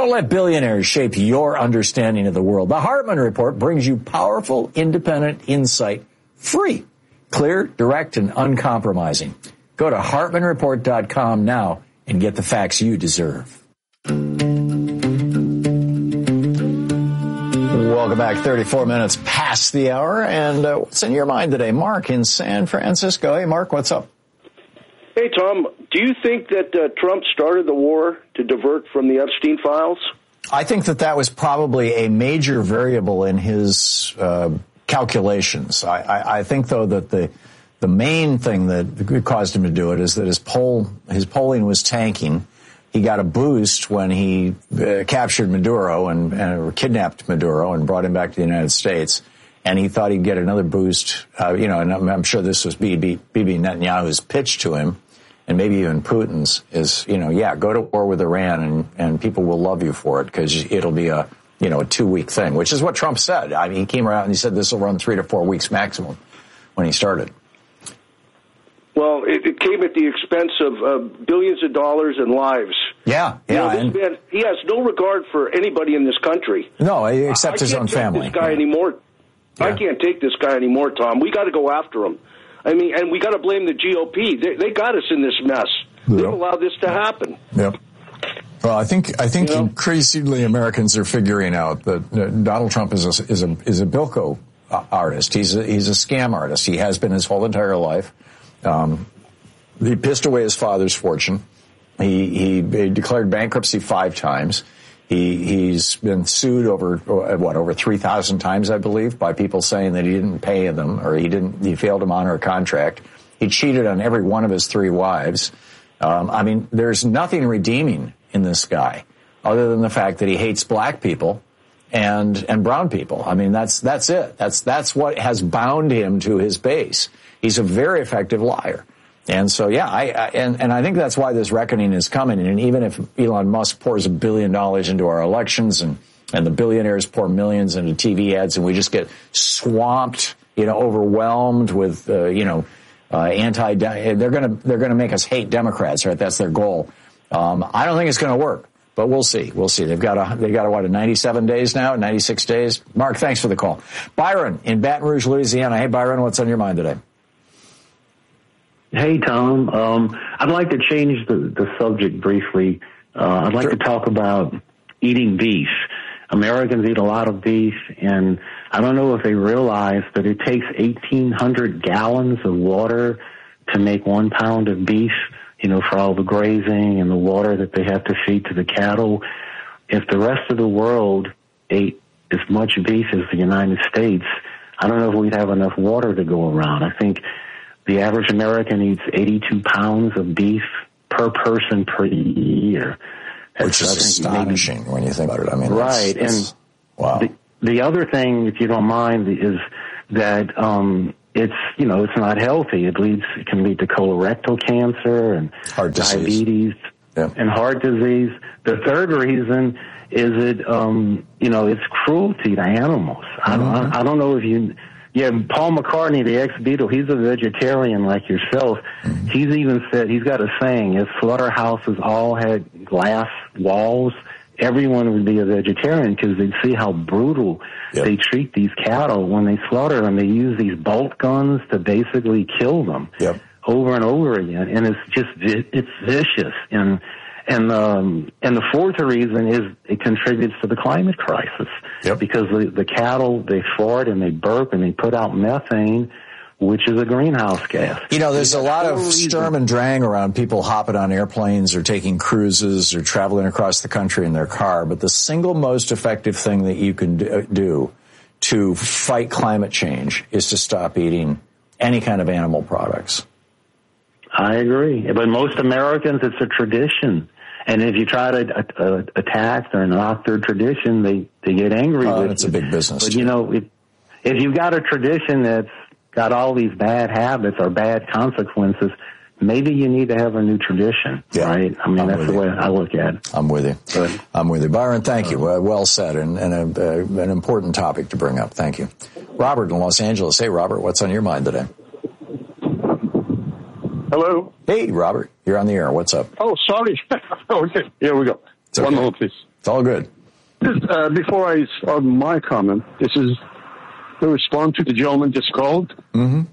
Don't let billionaires shape your understanding of the world. The Hartman Report brings you powerful, independent insight, free, clear, direct, and uncompromising. Go to HartmanReport.com now and get the facts you deserve. Welcome back. 34 minutes past the hour. And what's in your mind today? Mark in San Francisco. Hey, Mark, what's up? Hey, Tom, do you think that Trump started the war to divert from the Epstein files? I think that was probably a major variable in his calculations. I think, though, that the main thing that caused him to do it is that his polling was tanking. He got a boost when he captured Maduro and kidnapped Maduro and brought him back to the United States. And he thought he'd get another boost, and I'm sure this was Bibi Netanyahu's pitch to him, and maybe even Putin's, is, go to war with Iran and people will love you for it because it'll be a 2-week thing, which is what Trump said. I mean, he came around and he said this will run 3 to 4 weeks maximum when he started. Well, it came at the expense of billions of dollars and lives. Yeah. This man, he has no regard for anybody in this country. No, except his own family. This guy anymore. Yeah. I can't take this guy anymore, Tom. We got to go after him. I mean, and we got to blame the GOP. They got us in this mess. Yep. They've allowed this to happen. Yep. Well, I think increasingly Americans are figuring out that Donald Trump is a Bilko artist. He's a scam artist. He has been his whole entire life. He pissed away his father's fortune. He declared bankruptcy 5 times. He's been sued over 3,000 times, I believe, by people saying that he didn't pay them or he failed to honor a contract. He cheated on every one of his 3 wives. There's nothing redeeming in this guy other than the fact that he hates black people and brown people. I mean, that's it. That's what has bound him to his base. He's a very effective liar. And so, I think that's why this reckoning is coming. And even if Elon Musk pours $1 billion into our elections and the billionaires pour millions into TV ads and we just get swamped, overwhelmed with, they're going to make us hate Democrats, right? That's their goal. I don't think it's going to work, but we'll see. We'll see. They've got 97 days now, 96 days. Mark, thanks for the call. Byron in Baton Rouge, Louisiana. Hey, Byron, what's on your mind today? Hey, Tom. I'd like to change the subject briefly. I'd like to talk about eating beef. Americans eat a lot of beef, and I don't know if they realize that it takes 1,800 gallons of water to make 1 pound of beef, for all the grazing and the water that they have to feed to the cattle. If the rest of the world ate as much beef as the United States, I don't know if we'd have enough water to go around. I think the average American eats 82 pounds of beef per person per year. Which is astonishing when you think about it. I mean, right. Wow. The other thing, if you don't mind, is that it's not healthy. It can lead to colorectal cancer and heart diabetes and heart disease. The third reason is it's cruelty to animals. Mm-hmm. I don't know if you. Yeah, Paul McCartney, the ex-Beatle, he's a vegetarian like yourself. Mm-hmm. He's even said, he's got a saying, if slaughterhouses all had glass walls, everyone would be a vegetarian because they'd see how brutal they treat these cattle. When they slaughter them, they use these bolt guns to basically kill them over and over again. And it's vicious. And the fourth reason is it contributes to the climate crisis because the cattle, they fart and they burp and they put out methane, which is a greenhouse gas. There's a lot of Sturm and Drang around people hopping on airplanes or taking cruises or traveling across the country in their car. But the single most effective thing that you can do to fight climate change is to stop eating any kind of animal products. I agree. But most Americans, it's a tradition. And if you try to attack or knock their tradition, they get angry with it's a big business. But, if you've got a tradition that's got all these bad habits or bad consequences, maybe you need to have a new tradition, right? I mean, that's the way I look at it. I'm with you. I'm with you. Byron, thank you. Well said, and an important topic to bring up. Thank you. Robert in Los Angeles. Hey, Robert, what's on your mind today? Hello. Hey, Robert, you're on the air. What's up? Oh, sorry. Okay, here we go. Okay. One moment, please. It's all good. Before I start my comment, this is to respond to the gentleman just called. 80%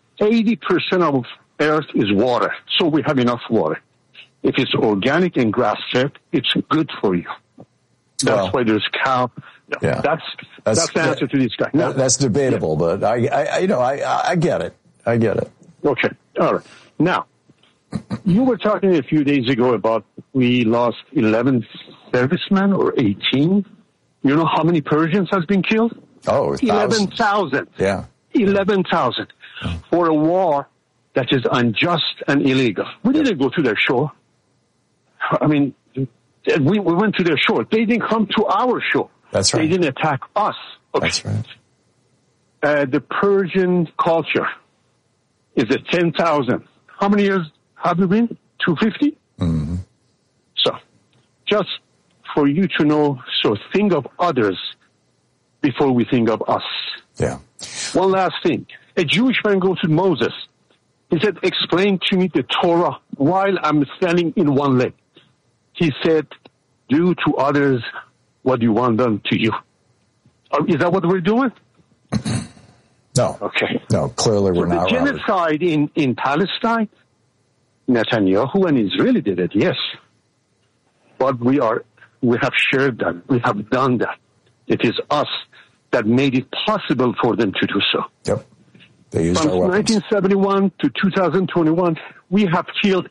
of Earth is water, so we have enough water. If it's organic and grass-fed, it's good for you. That's why there's cow. Yeah. That's the answer to this guy. No. That's debatable, but I get it. I get it. Okay. All right. Now, you were talking a few days ago about we lost 11 servicemen or 18. You know how many Persians has been killed? Oh, 11,000. Yeah. 11,000 for a war that is unjust and illegal. We didn't go to their shore. I mean, we went to their shore. They didn't come to our shore. That's right. They didn't attack us. Okay. That's right. The Persian culture is at 10,000. How many years have you been? 250? Mm-hmm. So, just for you to know, so think of others before we think of us. Yeah. One last thing. A Jewish man goes to Moses. He said, explain to me the Torah while I'm standing in one leg. He said, do to others what you want done to you. Is that what we're doing? No. Okay. No, clearly we're not. The genocide in Palestine, Netanyahu and Israel did it, yes. But we have shared that. We have done that. It is us that made it possible for them to do so. Yep. They used From our weapons. 1971 to 2021, we have killed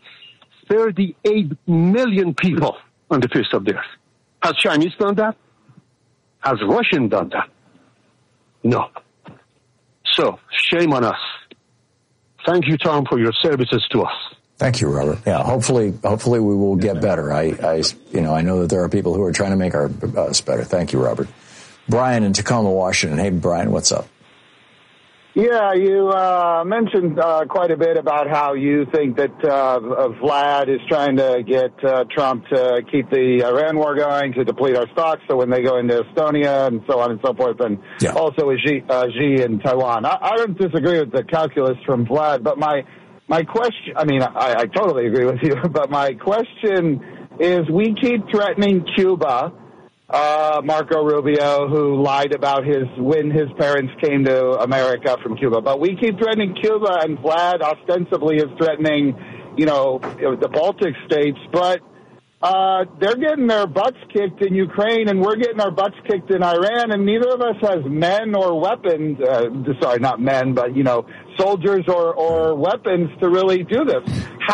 38 million people on the face of the earth. Has Chinese done that? Has Russian done that? No. So, shame on us. Thank you, Tom, for your services to us. Thank you, Robert. Yeah, hopefully we will get better. I know that there are people who are trying to make us better. Thank you, Robert. Brian in Tacoma, Washington. Hey, Brian, what's up? Yeah, you mentioned quite a bit about how you think that Vlad is trying to get Trump to keep the Iran war going, to deplete our stocks, so when they go into Estonia and so on and so forth, and also with Xi in Taiwan. I don't disagree with the calculus from Vlad, but my question, I totally agree with you, but my question is, we keep threatening Cuba, Marco Rubio, who lied about when his parents came to America from Cuba. But we keep threatening Cuba, and Vlad ostensibly is threatening, the Baltic states. But they're getting their butts kicked in Ukraine, and we're getting our butts kicked in Iran, and neither of us has men or weapons. Sorry, not men, but, soldiers or weapons to really do this.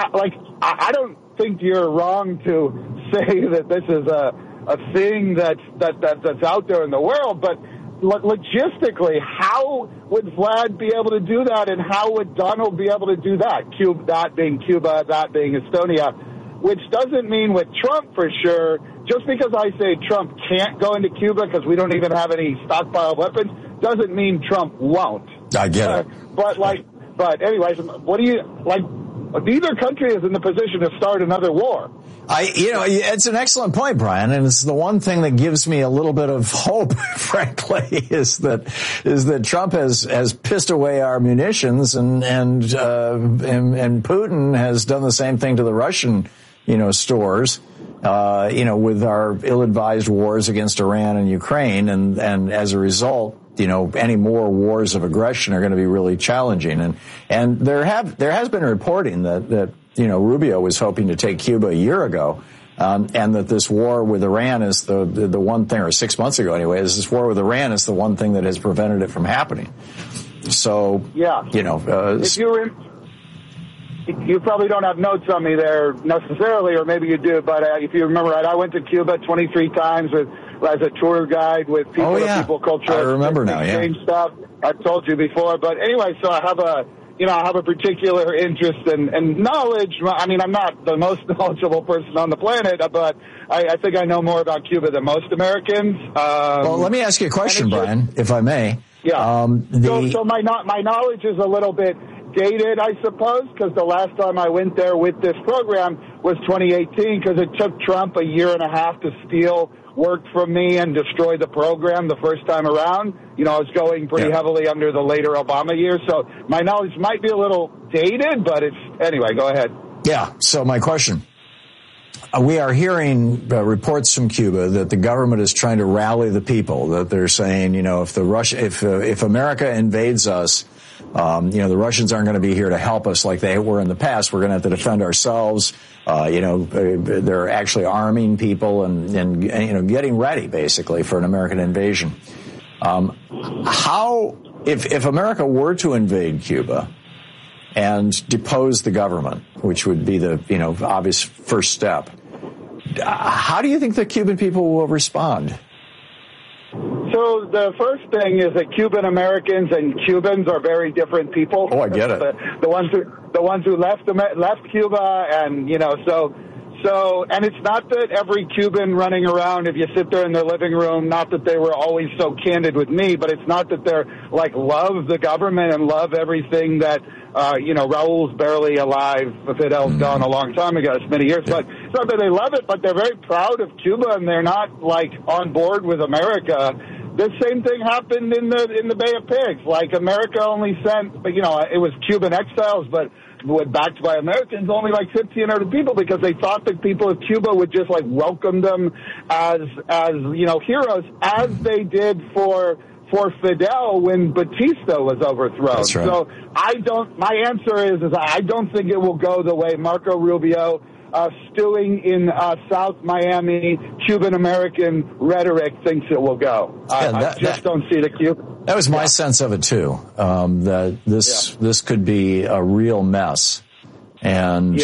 I don't think you're wrong to say that this is a thing that's out there in the world, but logistically, how would Vlad be able to do that, and how would Donald be able to do that? That being Cuba, that being Estonia, which doesn't mean with Trump for sure. Just because I say Trump can't go into Cuba because we don't even have any stockpile weapons, doesn't mean Trump won't. I get it. But anyways, what do you like? Neither country is in the position to start another war. It's an excellent point, Brian, and it's the one thing that gives me a little bit of hope, frankly, is that Trump has pissed away our munitions, and Putin has done the same thing to the Russian, stores, with our ill-advised wars against Iran and Ukraine, and as a result, any more wars of aggression are going to be really challenging, and there has been reporting that Rubio was hoping to take Cuba a year ago, and that this war with Iran is the one thing, or 6 months ago anyway, this war with Iran is the one thing that has prevented it from happening. So, if you probably don't have notes on me there necessarily, or maybe you do, but if you remember right, I went to Cuba 23 times as a tour guide with people, people culture. I remember now, stuff. I've told you before, but anyway, so I have a particular interest and knowledge. I'm not the most knowledgeable person on the planet, but I think I know more about Cuba than most Americans. Well, let me ask you a question, Brian, if I may. Yeah. So my knowledge is a little bit dated, I suppose, because the last time I went there with this program was 2018, because it took Trump a year and a half to steal work from me and destroy the program the first time around. I was going pretty heavily under the later Obama years, so my knowledge might be a little dated, but anyway, go ahead. Yeah, so my question, We are hearing reports from Cuba that the government is trying to rally the people. That they're saying, if America invades us, the Russians aren't going to be here to help us like they were in the past. We're going to have to defend ourselves. They're actually arming people and getting ready basically for an American invasion. If America were to invade Cuba and depose the government, which would be the obvious first step, how do you think the Cuban people will respond? So the first thing is that Cuban Americans and Cubans are very different people. Oh, I get it. The ones who left Cuba, and and it's not that every Cuban running around, if you sit there in their living room, not that they were always so candid with me, but it's not that they're like love the government and love everything that Raul's barely alive. Fidel's gone a long time ago. It's many years, but it's not that they love it, but they're very proud of Cuba and they're not like on board with America. The same thing happened in the Bay of Pigs. Like America only sent, it was Cuban exiles, but backed by Americans, only like 1,500 people because they thought that people of Cuba would just like welcome them as heroes, as they did for Fidel when Batista was overthrown. That's right. So my answer is I don't think it will go the way Marco Rubio stewing in South Miami Cuban-American rhetoric thinks it will go. I just don't see the Cuban. That was my sense of it too. That this could be a real mess, and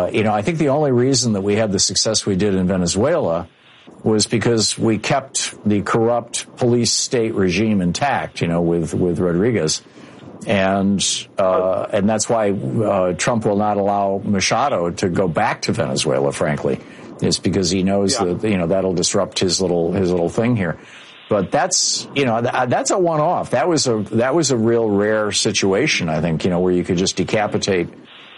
I think the only reason that we had the success we did in Venezuela was because we kept the corrupt police state regime intact. With Rodriguez, and that's why Trump will not allow Machado to go back to Venezuela. Frankly, is because he knows that that'll disrupt his little thing here. But that's a one-off. That was a real rare situation, I think, where you could just decapitate,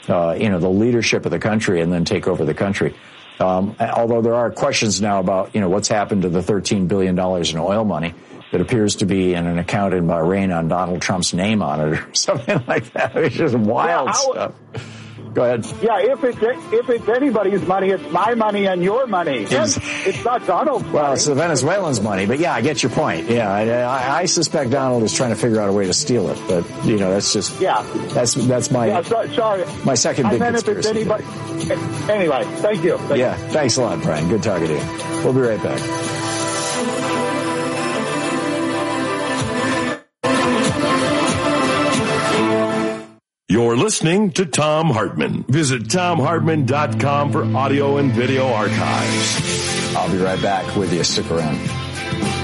the leadership of the country and then take over the country. Although there are questions now about, what's happened to the $13 billion in oil money that appears to be in an account in Bahrain on Donald Trump's name on it or something like that. It's just wild stuff. Go ahead. Yeah, if it's anybody's money, it's my money and your money. It's not Donald's money. Well, it's the Venezuelans' money, but yeah, I get your point. Yeah, I suspect Donald is trying to figure out a way to steal it, but that's just that's my sorry. My second big conspiracy. If it's anybody, anyway, thank you. Thanks a lot, Brian. Good talking to you. We'll be right back. You're listening to Thom Hartmann. Visit ThomHartmann.com for audio and video archives. I'll be right back with you. Stick around.